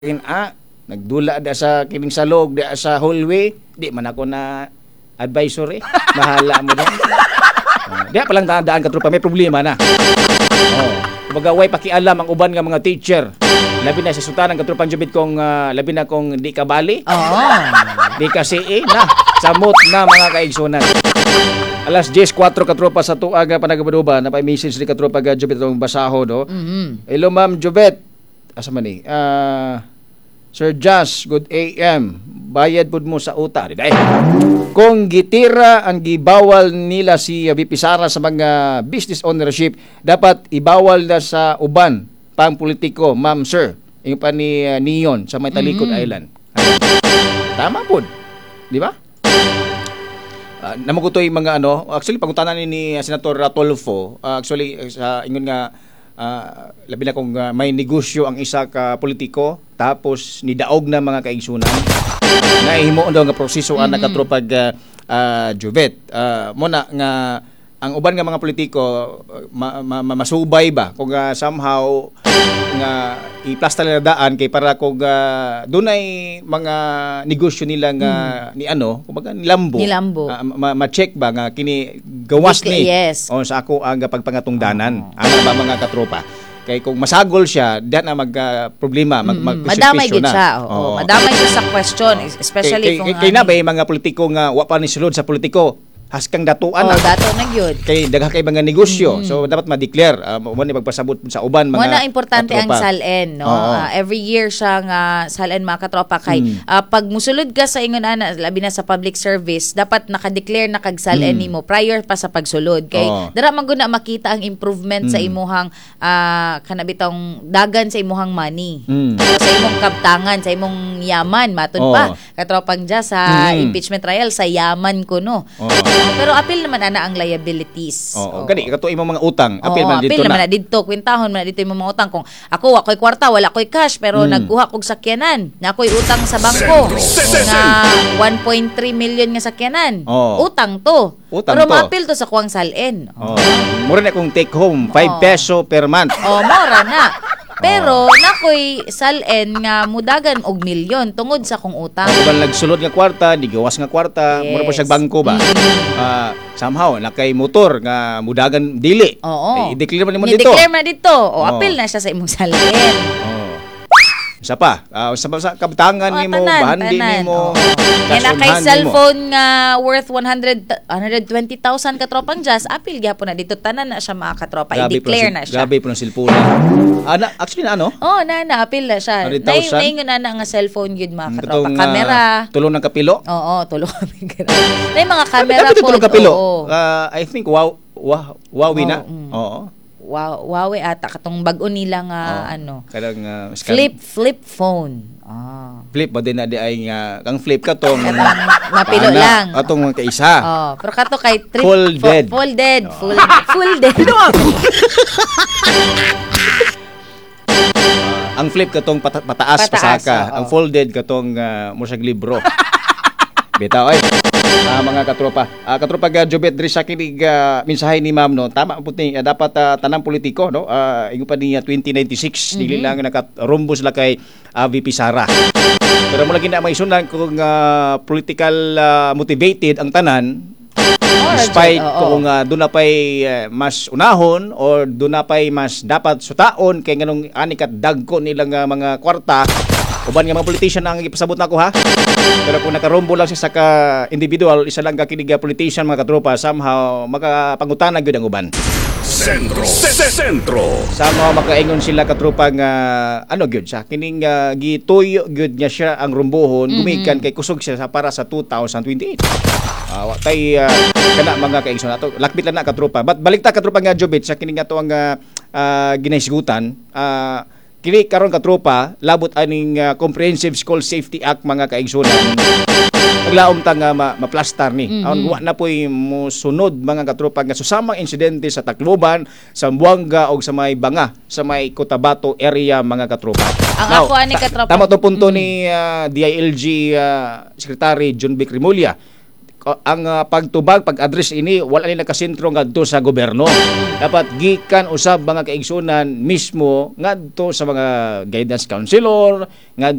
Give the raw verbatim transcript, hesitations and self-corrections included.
kin a nagdula da sa kining salog da sa hallway di man ako na advisory mahala mo din uh, di pa lang daan ka tropa may problema na oh kumbaga way pakialam ang uban nga mga teacher labi na sa sutanan ka tropa jubit kong uh, labi na kong di ka bali oo di ka si eh, na samot na mga kaigsunan alas ten four ka tropa sa tuag panagabaduba na pa message ni ka tropa ga jubit tong basaho no mhm hello ma'am Jubet asa man ni ah uh, Sir Jas, good A M. Bayad pud mo sa uta. Day. Kung gitira ang gibawal nila si V P Sara sa mga business ownership, dapat ibawal na sa uban pang politiko, ma'am sir. Yung pa ni uh, Neon sa may Talikod mm-hmm. Island. Tama pud. Di ba? Uh, Namagutoy mga ano, actually pangutanan ni, ni Senator Ratolfo, uh, actually sa uh, ingon nga Uh, labi na kung uh, may negosyo ang isa ka politiko tapos nidaog na mga kaigsunan na ihimo daw nga proseso mm-hmm. ang nakatropag uh, uh, Juvet uh, mo na nga ang uban nga mga politiko ma, ma, ma, masubay ba kung uh, somehow nga iplasta nila daan kay para kung uh, dunay mga negosyo nila nga mm. ni ano kumbaga nilambo nilambo uh, ma- ma-check ba nga kini gawas ni yes. o sa ako ang pagpangatungdanan oh. Ano ba mga katropa kay kung masagol siya diyan na mag uh, problema mag, mag madamay gid siya oo oh. madamay siya sa question especially kay, kung kay, kay na ba mga politiko nga wa pa ni sulod sa politiko haskang datuan oh, na. dato na gyud. Kay dagha kay mga negosyo. Mm-hmm. So dapat ma-declare uh, mo ni magpasabot sa uban mga mo na importante katropa. Ang salen no. Uh, every year siya nga salen mga katropa kay mm. uh, pag musulod ka sa ingon ana labi na sa public service dapat naka-declare na kag salen mm. nimo prior pa sa pagsulod kay oh. dara man gud na makita ang improvement mm. sa imuhang uh, kanabitong dagan sa imuhang money. Mm. Uh, sa imong kabtangan, sa imong yaman matud oh. pa katropang dya sa mm. impeachment trial sa yaman ko no. Oh. Pero apil naman ana ang liabilities. Oo, oh, gani kato imong mga utang, apil oh, man dito apil na. Apil naman na dito, kwintahon man na dito imong mga utang kung ako ako'y kwarta, wala ako'y cash pero hmm. nagkuha kog sakyanan. Na ako'y utang sa bangko na one point three million nga sakyanan. Oh. Utang to. Utang pero to. maapil to sa kuwang salen. Oh. Mura na kung take home five oh. peso per month. Oh, mura na. Pero oh. nakoy salen nga mudagan og milyon tungod sa kong utang. Kung nagsulod nga kwarta, di gawas nga kwarta, yes. Mura pa siya bangko ba? Mm-hmm. Uh, somehow nakay motor nga mudagan dili. Oo. Eh, i-declare man nimo dito. I-declare man dito. O oh. apil na siya sa imong salen. Oh. Isa pa, uh, sa, sa kabtangan oh, nimo, bahandi nimo. Kaya na kay cellphone nga worth one hundred, one hundred twenty thousand katropang jazz, apil gyapon na dito tanan na siya mga katropa, i-declare na siya. Grabe po ng cellphone. Ana, actually na ano? Oh, na na apil na siya. Nay nay na nga cellphone gyud mga katropa, Itong, camera. Uh, tulong ng kapilo? Oo, tulong ng kapilo. Nay mga camera po. Tulong kapilo. Uh, I think wow, wow, Huawei na. Oo. Wow, Huawei ata katong bag-o nila nga oh, ano. Kadang uh, flip flip phone. Ah. Flip ba din na di ay nga kang flip ka tong mapilo uh, lang. Atong kaisa. Oh, pero kato kay trip folded. Fo- folded, oh. full folded. uh, ang flip katong pata- pataas, pataas pasaka. Oh, oh. Ang folded katong uh, musag libro. Bitaw ay. Uh, mga katropa. Uh, katropa uh, Jobet diri sa kinig uh, mensahe ni ma'am no. Tama po ni uh, dapat uh, tanang politiko no. Uh, ingon pa niya twenty ninety-six mm-hmm. dili lang nakarumbo sila kay uh, V P Sara. Pero mo lagi na may sunan kung uh, political uh, motivated ang tanan. Oh, despite oh, oh. kung uh, doon na pa'y uh, mas unahon or doon na pa'y mas dapat sutaon kay nganong anikat dagko nilang uh, mga kwarta uban nga mga politician ang ipasabot na ako ha. Pero kung nakarombo lang siya sa ka individual, isa lang kakinig politician mga katropa, somehow makapangutana gyud ang uban. Sentro, sentro. Somehow makaingon sila katropa nga ano gyud sa kining uh, gituyo gyud niya siya ang rumbohon, mm-hmm. gumikan kay kusog siya sa para sa two thousand twenty-eight. Ah, uh, tay uh, kana mga kaigsoon nato. Lakbit lang na katropa. But balik ta katropa nga Jobit sa kining ato ang uh, uh, ginahisgutan. Ah uh, Kini karon katropa, labot aning uh, Comprehensive School Safety Act mga kaigsunan. Paglaom ta nga ma- maplastar ni. Mm-hmm. Aron wa na poy mosunod mga katropa nga susamang insidente sa Tacloban, sa Buanga o sa may Banga, sa may Cotabato area mga katropa. Ang Now, ako ani katropa. Tama to punto mm-hmm. ni uh, D I L G uh, Secretary John Vic Rimulya. ang uh, pagtubag, pag-address ini wala ni nakasentro ngadto sa gobyerno. Dapat gikan usab mga kaigsunan mismo ngadto sa mga guidance counselor, ngadto